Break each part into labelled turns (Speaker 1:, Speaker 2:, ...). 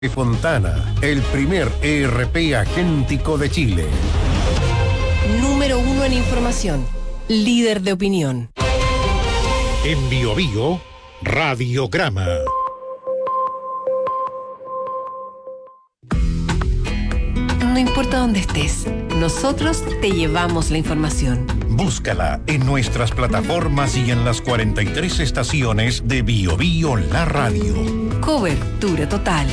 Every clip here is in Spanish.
Speaker 1: Fontana, el primer ERP agéntico de Chile.
Speaker 2: Número 1 en información, líder de opinión.
Speaker 1: En Biobío, Radiograma.
Speaker 2: No importa dónde estés, nosotros te llevamos la información.
Speaker 1: Búscala en nuestras plataformas y en las 43 estaciones de Biobío La Radio.
Speaker 2: Cobertura total.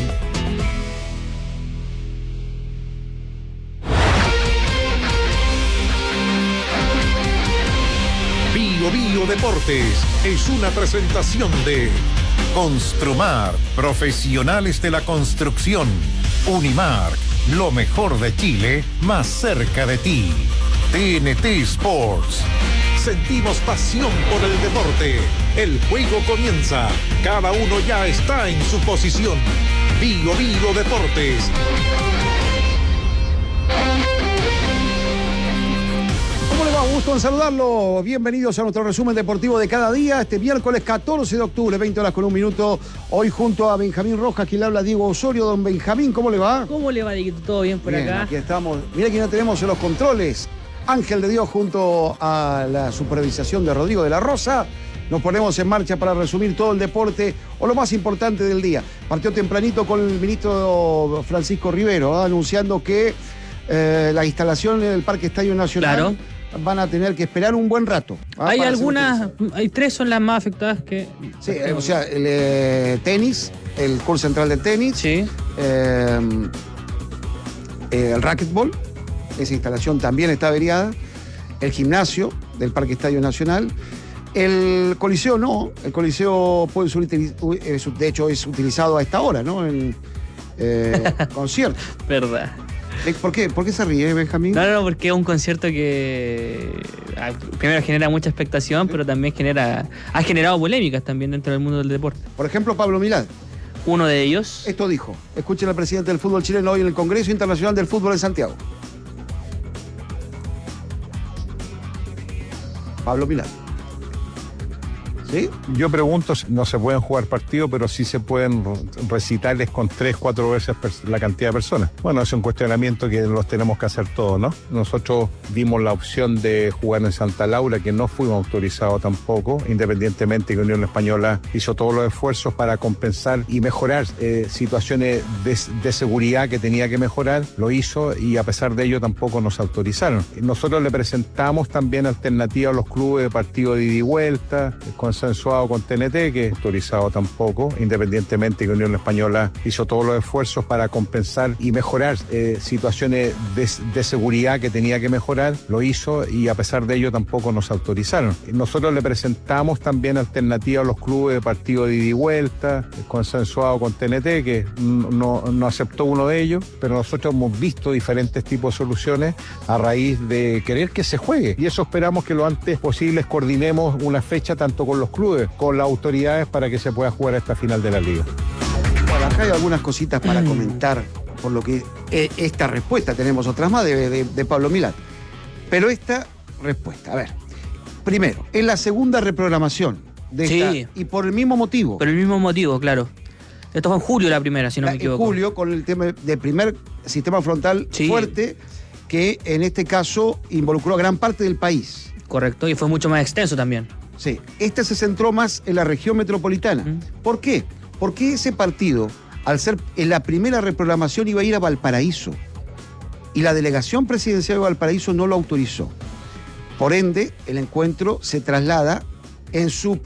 Speaker 1: Biobío Deportes es una presentación de Construmar, profesionales de la construcción. Unimar, lo mejor de Chile, más cerca de ti. TNT Sports. Sentimos pasión por el deporte. El juego comienza. Cada uno ya está en su posición. Biobío Deportes.
Speaker 3: ¿Cómo le va? Gusto en saludarlo. Bienvenidos a nuestro resumen deportivo de cada día. Este miércoles 14 de octubre, 20 horas con un minuto. Hoy junto a Benjamín Rojas, quien le habla Diego Osorio. Don Benjamín, ¿cómo le va?
Speaker 4: ¿Cómo le va, Dieguito? ¿Todo bien por acá?
Speaker 3: Aquí estamos. Mira quién tenemos en los controles. Ángel de Dios junto a la supervisación de Rodrigo de la Rosa. Nos ponemos en marcha para resumir todo el deporte o lo más importante del día. Partió tempranito con el ministro Francisco Rivero, anunciando que las instalaciones del Parque Estadio Nacional van a tener que esperar un buen rato.
Speaker 4: Hay algunas, hay tres son las más afectadas que...
Speaker 3: Sí, o sea, el tenis, el court central de tenis,
Speaker 4: sí.
Speaker 3: El racquetball, esa instalación también está averiada, el gimnasio del Parque Estadio Nacional, el Coliseo no, el Coliseo puede ser, de hecho es utilizado a esta hora, ¿no? En conciertos.
Speaker 4: Verdad.
Speaker 3: ¿Por qué? ¿Por qué se ríe, Benjamín?
Speaker 4: No, porque es un concierto que primero genera mucha expectación, pero también ha generado polémicas también dentro del mundo del deporte.
Speaker 3: Por ejemplo, Pablo Milad.
Speaker 4: Uno de ellos.
Speaker 3: Esto dijo. Escuchen al presidente del fútbol chileno hoy en el Congreso Internacional del Fútbol en Santiago. Pablo Milad. ¿Sí?
Speaker 5: Yo pregunto, no se pueden jugar partidos, pero sí se pueden recitales con 3-4 veces la cantidad de personas. Bueno, es un cuestionamiento que los tenemos que hacer todos, ¿no? Nosotros dimos la opción de jugar en Santa Laura, que no fuimos autorizados tampoco, independientemente que Unión Española hizo todos los esfuerzos para compensar y mejorar situaciones de seguridad que tenía que mejorar, lo hizo y a pesar de ello tampoco nos autorizaron. Nosotros le presentamos también alternativas a los clubes de partido de ida y vuelta, consensuado con TNT, que es autorizado tampoco, independientemente que Unión Española hizo todos los esfuerzos para compensar y mejorar situaciones de seguridad que tenía que mejorar, lo hizo y a pesar de ello tampoco nos autorizaron. Nosotros le presentamos también alternativas a los clubes de partido de ida y vuelta, consensuado con TNT, que no aceptó uno de ellos, pero nosotros hemos visto diferentes tipos de soluciones a raíz de querer que se juegue y eso esperamos que lo antes posible coordinemos una fecha tanto con los clubes, con las autoridades para que se pueda jugar esta final de la Liga.
Speaker 3: Bueno, acá hay algunas cositas para comentar por lo que esta respuesta, tenemos otras más de Pablo Milad. Pero esta respuesta, a ver, primero, es la segunda reprogramación de esta, y por el mismo motivo.
Speaker 4: Por el mismo motivo, claro. Esto fue en julio la primera, si no me equivoco.
Speaker 3: En julio, con el tema del primer sistema frontal fuerte, que en este caso involucró a gran parte del país.
Speaker 4: Correcto, y fue mucho más extenso también.
Speaker 3: Sí, este se centró más en la región metropolitana. ¿Por qué? Porque ese partido, al ser en la primera reprogramación, iba a ir a Valparaíso. Y la delegación presidencial de Valparaíso no lo autorizó. Por ende, el encuentro se traslada en su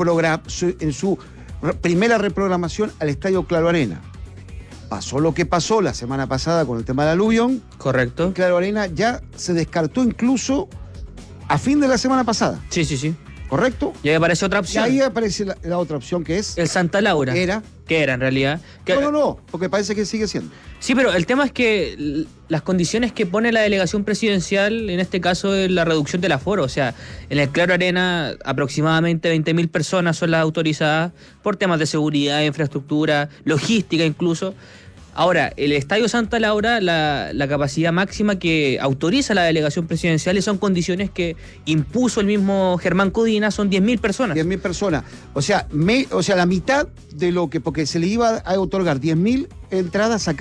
Speaker 3: primera reprogramación al Estadio Claro Arena. Pasó lo que pasó la semana pasada con el tema del aluvión.
Speaker 4: Correcto.
Speaker 3: En Claro Arena ya se descartó incluso a fin de la semana pasada.
Speaker 4: Sí.
Speaker 3: ¿Correcto?
Speaker 4: Y ahí aparece otra opción.
Speaker 3: Y ahí aparece la otra opción que es...
Speaker 4: El Santa Laura. ¿Qué era en realidad?
Speaker 3: No, porque parece que sigue siendo.
Speaker 4: Sí, pero el tema es que las condiciones que pone la delegación presidencial, en este caso, es la reducción del aforo. O sea, en el Claro Arena aproximadamente 20.000 personas son las autorizadas por temas de seguridad, infraestructura, logística incluso. Ahora, el Estadio Santa Laura, la capacidad máxima que autoriza la delegación presidencial, y son condiciones que impuso el mismo Germán Codina, son 10.000 personas.
Speaker 3: 10.000 personas. O sea, la mitad de lo que, porque se le iba a otorgar 10.000 entradas a